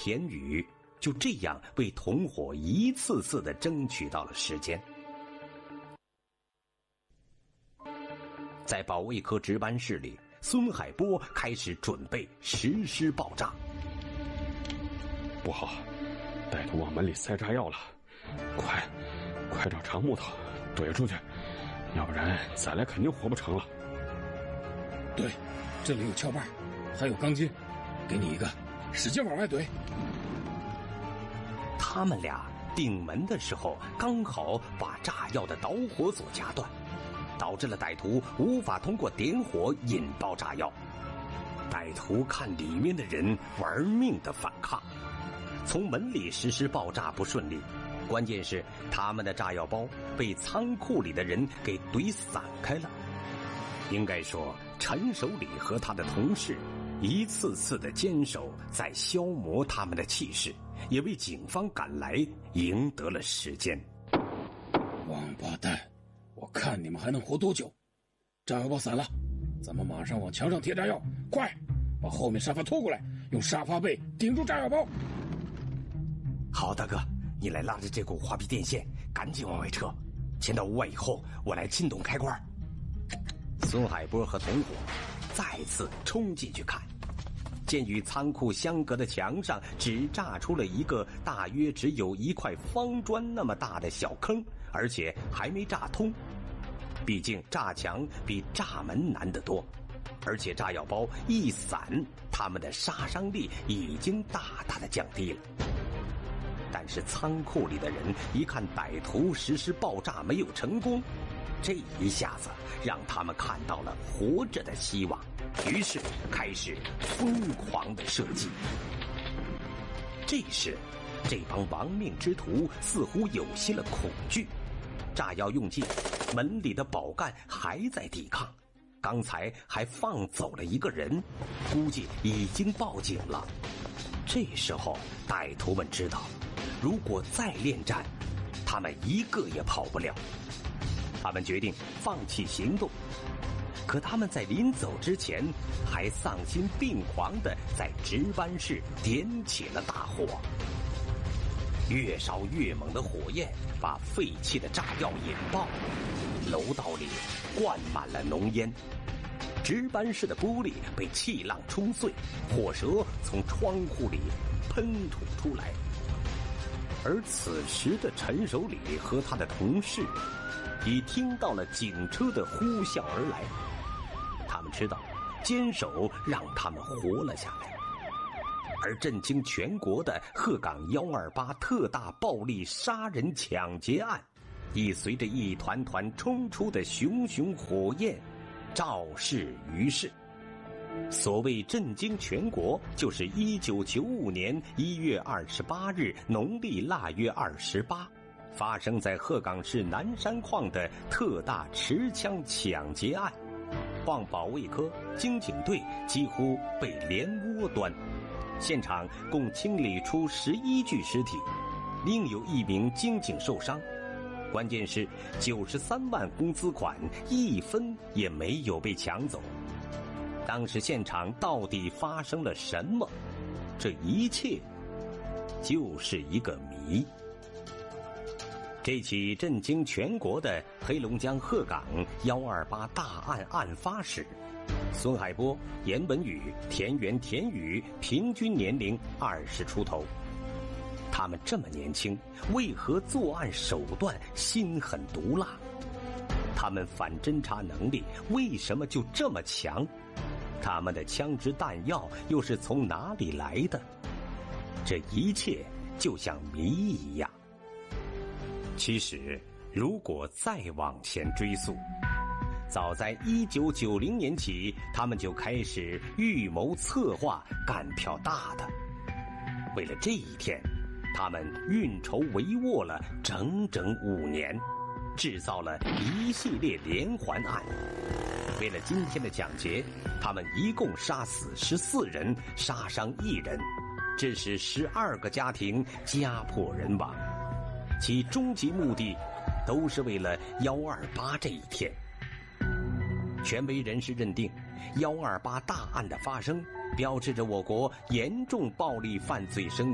田宇就这样为同伙一次次地争取到了时间。在保卫科值班室里，孙海波开始准备实施爆炸。 不好，歹徒往门里塞炸药了，快找长木头怼出去，要不然再来肯定活不成了。 对，这里有撬把，还有钢筋，给你一个，使劲往外怼。 他们俩顶门的时候，刚好把炸药的导火索夹断，导致了歹徒无法通过点火引爆炸药。歹徒看里面的人玩命的反抗，从门里实施爆炸不顺利，关键是他们的炸药包被仓库里的人给怼散开了。应该说，陈守礼和他的同事一次次的坚守，在消磨他们的气势，也为警方赶来赢得了时间。 王八蛋，我看你们还能活多久？炸药包散了，咱们马上往墙上贴炸药，快把后面沙发拖过来，用沙发背顶住炸药包。 好，大哥，你来拉着这股花皮电线，赶紧往外撤，牵到屋外以后，我来进洞开关。孙海波和同伙再次冲进去看，见与仓库相隔的墙上只炸出了一个大约只有一块方砖那么大的小坑，而且还没炸通。毕竟炸墙比炸门难得多，而且炸药包一散，他们的杀伤力已经大大的降低了。但是仓库里的人一看歹徒实施爆炸没有成功，这一下子让他们看到了活着的希望，于是开始疯狂的射击。这时，这帮亡命之徒似乎有些了恐惧，炸药用尽，门里的保干还在抵抗，刚才还放走了一个人，估计已经报警了。这时候，歹徒们知道，如果再恋战，他们一个也跑不了。他们决定放弃行动，可他们在临走之前还丧心病狂地在值班室点起了大火。越烧越猛的火焰把废弃的炸药引爆，楼道里灌满了浓烟，值班室的玻璃被气浪冲碎，火舌从窗户里喷吐出来。而此时的陈守礼和他的同事已听到了警车的呼啸而来，他们知道坚守让他们活了下来。而震惊全国的鹤岗128特大暴力杀人抢劫案，亦随着一团团冲出的熊熊火焰昭示于世。所谓震惊全国，就是1995年1月28日农历腊月28发生在鹤岗市南山矿的特大持枪抢劫案。矿保卫科、经警队几乎被连窝端，现场共清理出11具尸体，另有1名经警受伤。关键是93万工资款1分也没有被抢走。当时现场到底发生了什么？这一切就是一个谜。这起震惊全国的黑龙江鹤岗128大案案发时，孙海波、严文宇、田元、田宇平均年龄20出头。他们这么年轻，为何作案手段心狠毒辣？他们反侦查能力为什么就这么强？他们的枪支弹药又是从哪里来的？这一切就像谜一样。其实，如果再往前追溯，早在1990年起，他们就开始预谋策划干票大的。为了这一天，他们运筹帷幄了整整5年，制造了一系列连环案。为了今天的抢劫，他们一共杀死14人，杀伤1人，致使12个家庭家破人亡。其终极目的都是为了128这一天。权威人士认定，128大案的发生标志着我国严重暴力犯罪升级。